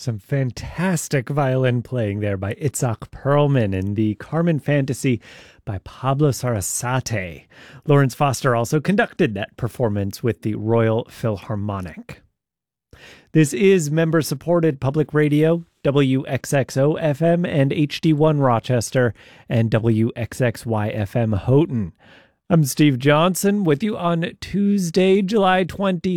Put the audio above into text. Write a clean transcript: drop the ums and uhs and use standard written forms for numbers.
Some fantastic violin playing there by Itzhak Perlman in the Carmen Fantasy by Pablo Sarasate. Lawrence Foster also conducted that performance with the Royal Philharmonic. This is member-supported public radio, WXXO FM and HD1 Rochester, and WXXY FM Houghton. I'm Steve Johnson with you on Tuesday, July 20th.